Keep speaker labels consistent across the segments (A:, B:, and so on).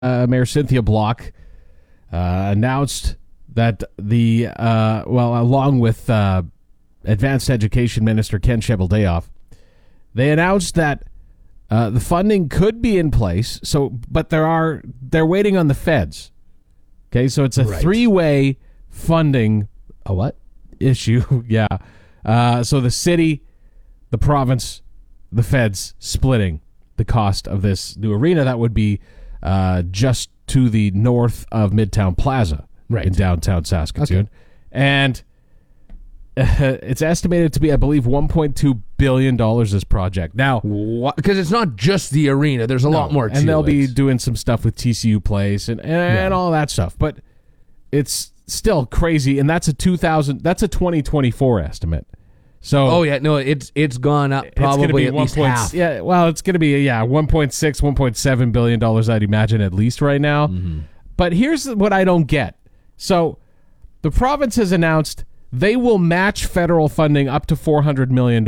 A: Mayor Cynthia Block announced that along with Advanced Education Minister Ken Sheveldayoff, they announced that the funding could be in place. But they're waiting on the feds. Okay, so it's a three-way funding.
B: A what?
A: Issue? Yeah. So the city, the province, the feds splitting the cost of this new arena that would be just to the north of Midtown Plaza in downtown Saskatoon. Okay. And it's estimated to be, I believe, $1.2 billion, this project. Now,
B: because it's not just the arena. There's a lot more to it.
A: And they'll be doing some stuff with TCU Place and all that stuff. But it's still crazy, and that's a 2024 estimate. So
B: it's gone up probably at least half.
A: Yeah, well, it's going to be $1.6, $1.7 billion, I'd imagine, at least right now. Mm-hmm. But here's what I don't get. So the province has announced they will match federal funding up to $400 million.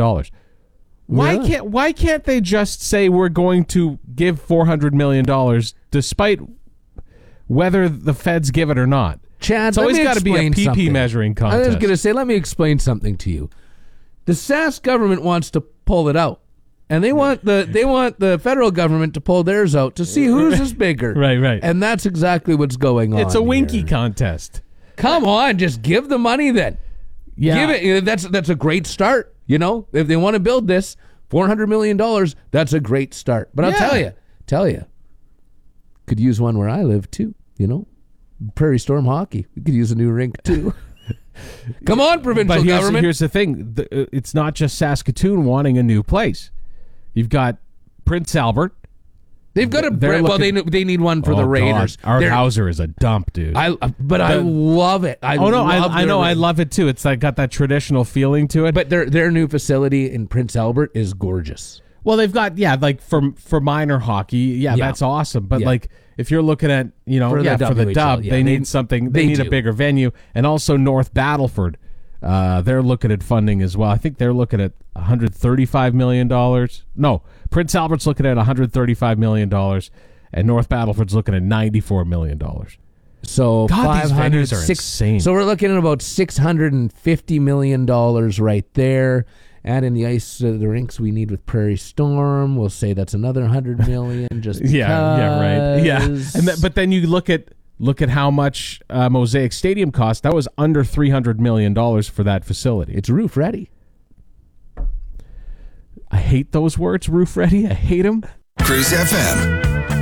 A: Why can't they just say we're going to give $400 million despite whether the feds give it or not?
B: Chad,
A: it's always got to be a PP
B: something.
A: Measuring contest.
B: I was going to say, let me explain something to you. The Sask government wants to pull it out, and they want the federal government to pull theirs out to see whose is bigger.
A: Right.
B: And that's exactly what's going on.
A: It's a winky
B: here.
A: Contest.
B: Come on, just give the money then.
A: Yeah,
B: give it. That's a great start. You know, if they want to build this $400 million, that's a great start. But I'll tell you, could use one where I live too. You know, Prairie Storm Hockey. We could use a new rink too. Come on, provincial government.
A: Here's the thing. It's not just Saskatoon wanting a new place. You've got Prince Albert.
B: They've got they need one for the Raiders.
A: Art Hauser is a dump, dude.
B: I love it. I
A: love it too. It's like got that traditional feeling to it.
B: But their new facility in Prince Albert is gorgeous.
A: Well, they've got like for minor hockey, that's awesome. But like if you're looking at for the dub, they need something. They need a bigger venue, and also North Battleford. They're looking at funding as well. I think they're looking at $135 million. No, Prince Albert's looking at $135 million, and North Battleford's looking at $94 million.
B: So
A: these venues are insane.
B: So we're looking at about $650 million right there. Add in the ice, the rinks we need with Prairie Storm. We'll say that's another $100 million. Just because.
A: But then you look at how much Mosaic Stadium cost. That was under $300 million for that facility.
B: It's roof ready.
A: I hate those words, roof ready. I hate them.
C: Cruise FM.